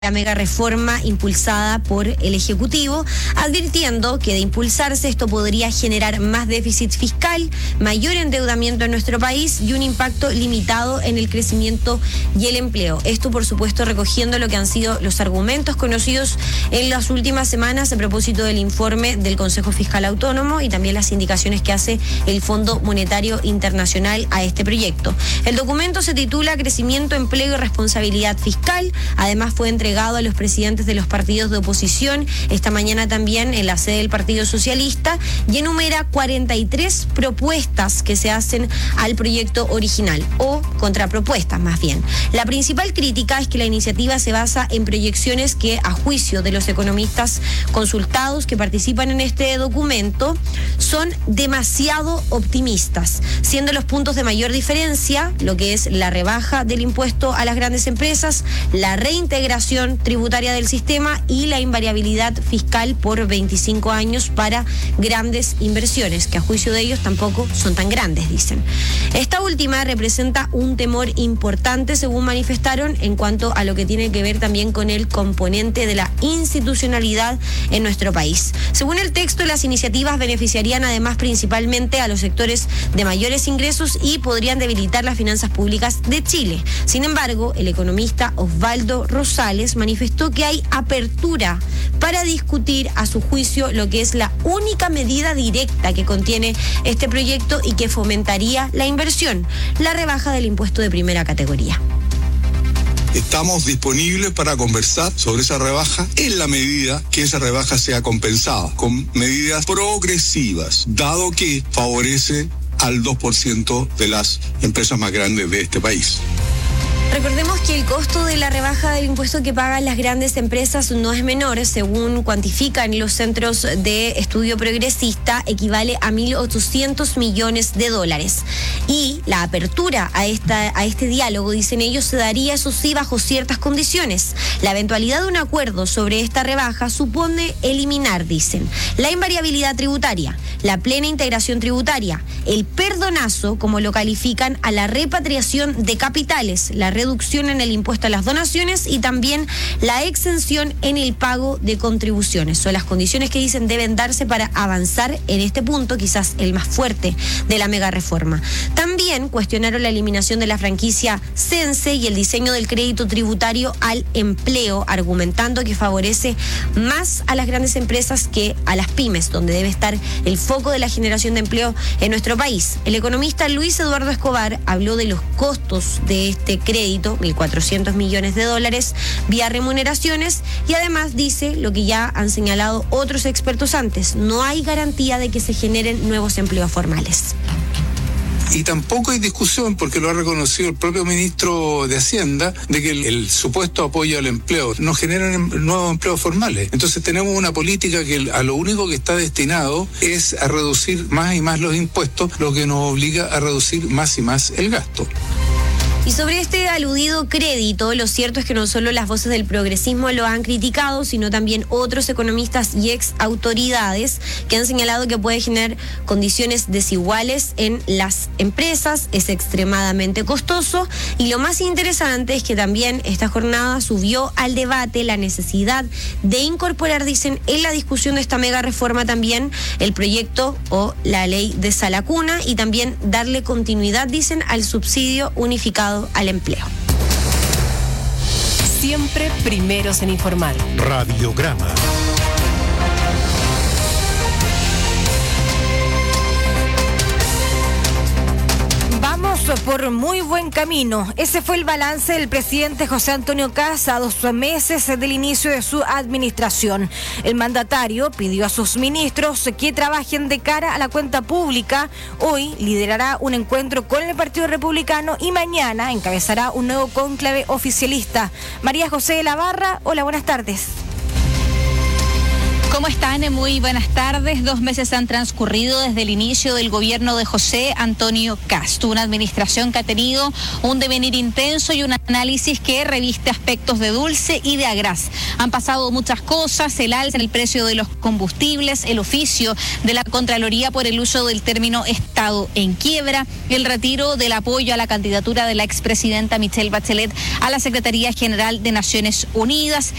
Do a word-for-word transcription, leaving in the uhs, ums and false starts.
la mega reforma impulsada por el Ejecutivo, advirtiendo que de impulsarse esto podría generar más déficit fiscal, mayor endeudamiento en nuestro país y un impacto limitado en el crecimiento y el empleo. Esto, por supuesto, recogiendo lo que han sido los argumentos conocidos en las últimas semanas a propósito del informe del Consejo Fiscal Autónomo y también las indicaciones que hace el Fondo Monetario Internacional a este proyecto. El documento se titula Crecimiento, Empleo y Responsabilidad Fiscal. Además, fue entregado a los presidentes de los partidos de oposición esta mañana también en la sede del Partido Socialista y enumera cuarenta y tres propuestas que se hacen al proyecto original o contrapropuestas más bien. La principal crítica es que la iniciativa se basa en proyecciones que, a juicio de los economistas consultados que participan en este documento, son demasiado optimistas, siendo los puntos de mayor diferencia lo que es la rebaja del impuesto a las grandes empresas, la reintegración tributaria del sistema y la invariabilidad fiscal por veinticinco años para grandes inversiones, que a juicio de ellos tampoco son tan grandes, dicen. Esta última representa un temor importante, según manifestaron, en cuanto a lo que tiene que ver también con el componente de la institucionalidad en nuestro país. Según el texto, las iniciativas beneficiarían además principalmente a los sectores de mayores ingresos y podrían debilitar las finanzas públicas de Chile. Sin embargo, el economista Osvaldo Rosales manifestó que hay apertura para discutir, a su juicio, lo que es la única medida directa que contiene este proyecto y que fomentaría la inversión, la rebaja del impuesto de primera categoría. Estamos disponibles para conversar sobre esa rebaja en la medida que esa rebaja sea compensada con medidas progresivas, dado que favorece al dos por ciento de las empresas más grandes de este país. Recordemos que el costo de la rebaja del impuesto que pagan las grandes empresas no es menor, según cuantifican los centros de estudio progresista, equivale a mil ochocientos millones de dólares. Y la apertura a, esta, a este diálogo, dicen ellos, se daría, eso sí, bajo ciertas condiciones. La eventualidad de un acuerdo sobre esta rebaja supone eliminar, dicen, la invariabilidad tributaria, la plena integración tributaria, el perdonazo, como lo califican, a la repatriación de capitales, la reducción en el impuesto a las donaciones y también la exención en el pago de contribuciones. Son las condiciones que dicen deben darse para avanzar en este punto, quizás el más fuerte de la mega reforma. También cuestionaron la eliminación de la franquicia Sense y el diseño del crédito tributario al empleo, argumentando que favorece más a las grandes empresas que a las pymes, donde debe estar el foco de la generación de empleo en nuestro país. El economista Luis Eduardo Escobar habló de los costos de este crédito, mil cuatrocientos millones de dólares vía remuneraciones, y además dice lo que ya han señalado otros expertos antes: no hay garantía de que se generen nuevos empleos formales. Y tampoco hay discusión, porque lo ha reconocido el propio ministro de Hacienda, de que el, el supuesto apoyo al empleo no genera nuevos empleos formales. Entonces tenemos una política que a lo único que está destinado es a reducir más y más los impuestos, lo que nos obliga a reducir más y más el gasto. Y sobre este aludido crédito, lo cierto es que no solo las voces del progresismo lo han criticado, sino también otros economistas y ex autoridades que han señalado que puede generar condiciones desiguales en las empresas, es extremadamente costoso, y lo más interesante es que también esta jornada subió al debate la necesidad de incorporar, dicen, en la discusión de esta mega reforma también el proyecto o la ley de Sala Cuna y también darle continuidad, dicen, al subsidio unificado al empleo. Siempre primeros en informar. Radiograma. Por muy buen camino. Ese fue el balance del presidente José Antonio Kast a dos meses del inicio de su administración. El mandatario pidió a sus ministros que trabajen de cara a la cuenta pública. Hoy liderará un encuentro con el Partido Republicano y mañana encabezará un nuevo cónclave oficialista. María José de la Barra, hola, buenas tardes. ¿Cómo están? Muy buenas tardes. Dos meses han transcurrido desde el inicio del gobierno de José Antonio Kast, una administración que ha tenido un devenir intenso y un análisis que reviste aspectos de dulce y de agraz. Han pasado muchas cosas: el alza en el precio de los combustibles, el oficio de la Contraloría por el uso del término Estado en quiebra, el retiro del apoyo a la candidatura de la expresidenta Michelle Bachelet a la Secretaría General de Naciones Unidas